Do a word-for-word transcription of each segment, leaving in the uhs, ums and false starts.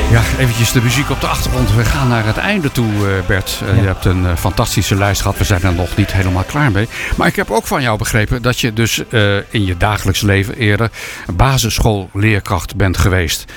Ja, eventjes de muziek op de achtergrond. We gaan naar het einde toe, Bert. Uh, ja. Je hebt een uh, fantastische lijst gehad. We zijn er nog niet helemaal klaar mee. Maar ik heb ook van jou begrepen dat je dus uh, in je dagelijks leven eerder basisschoolleerkracht bent geweest.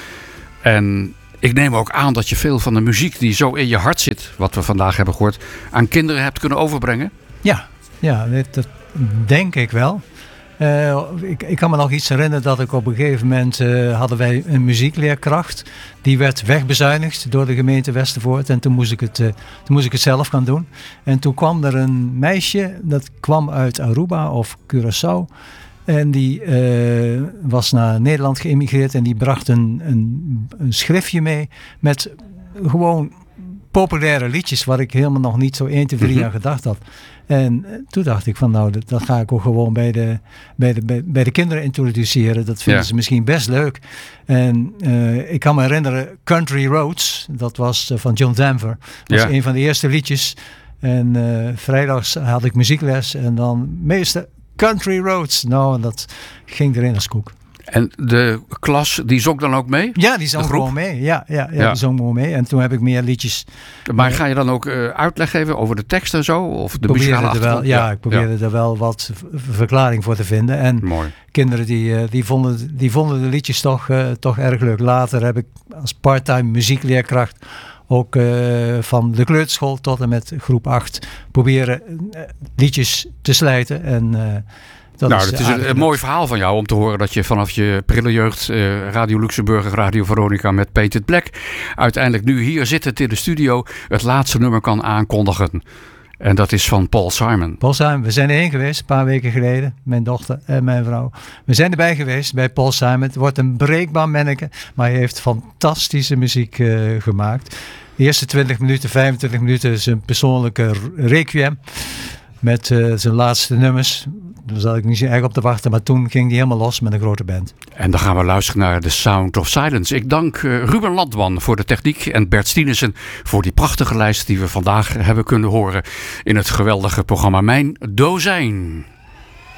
En ik neem ook aan dat je veel van de muziek die zo in je hart zit, wat we vandaag hebben gehoord, aan kinderen hebt kunnen overbrengen. Ja, ja dat denk ik wel. Uh, ik, ik kan me nog iets herinneren dat ik op een gegeven moment uh, hadden wij een muziekleerkracht. Die werd wegbezuinigd door de gemeente Westervoort. En toen moest ik het, uh, toen moest ik het zelf gaan doen. En toen kwam er een meisje, dat kwam uit Aruba of Curaçao. En die uh, was naar Nederland geëmigreerd. En die bracht een, een, een schriftje mee met gewoon populaire liedjes. Waar ik helemaal nog niet zo één, twee, drie aan gedacht had. En toen dacht ik van nou, dat, dat ga ik ook gewoon bij de, bij de, bij, bij de kinderen introduceren. Dat vinden ja. ze misschien best leuk. En uh, ik kan me herinneren, Country Roads, dat was uh, van John Denver. Dat was ja. een van de eerste liedjes. En uh, vrijdags had ik muziekles en dan meeste Country Roads. Nou, dat ging erin als koek. En de klas, die zong dan ook mee? Ja, die zong gewoon mee. Ja, ja, ja, ja, die zong gewoon mee. En toen heb ik meer liedjes. Maar ga je dan ook uh, uitleg geven over de tekst en zo? Of de muzikale achtergrond? Ja, ja, ik probeerde ja. er wel wat verklaring voor te vinden. En mooi. Kinderen die, uh, die, vonden, die vonden de liedjes toch, uh, toch erg leuk. Later heb ik als parttime muziekleerkracht ook uh, van de kleuterschool tot en met groep acht proberen uh, liedjes te slijten. En uh, Dat nou, is het is een, een mooi verhaal van jou om te horen dat je vanaf je prille jeugd uh, Radio Luxemburg, Radio Veronica met Painted Black uiteindelijk nu hier zittend in de studio het laatste nummer kan aankondigen. En dat is van Paul Simon. Paul Simon, we zijn erheen geweest een paar weken geleden, mijn dochter en mijn vrouw. We zijn erbij geweest bij Paul Simon. Het wordt een breekbaar manneke, maar hij heeft fantastische muziek uh, gemaakt. De eerste twintig minuten, vijfentwintig minuten zijn persoonlijke requiem met uh, zijn laatste nummers. Daar zat ik niet zo erg op te wachten, maar toen ging hij helemaal los met een grote band. En dan gaan we luisteren naar The Sound of Silence. Ik dank uh, Ruben Landman voor de techniek en Bert Stienesen voor die prachtige lijst die we vandaag hebben kunnen horen in het geweldige programma Mijn Dozijn.